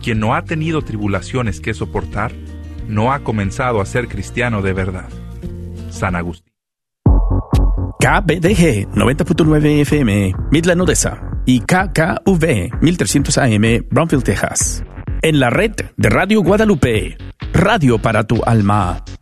Quien no ha tenido tribulaciones que soportar, no ha comenzado a ser cristiano de verdad. San Agustín. KBDG 90.9 FM, Midland, Odessa, y KKV 1300 AM, Brownsville, Texas. En la red de Radio Guadalupe, radio para tu alma.